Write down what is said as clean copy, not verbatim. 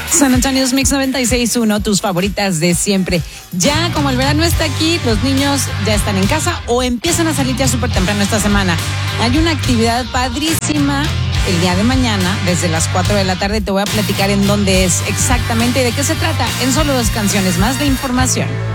San Antonio's Mix 96.1, tus favoritas de siempre. Ya como el verano está aquí, los niños ya están en casa o empiezan a salir ya súper temprano esta semana. Hay una actividad padrísima el día de mañana, desde las 4 de la tarde. Te voy a platicar en dónde es exactamente y de qué se trata en solo 2 canciones más de información.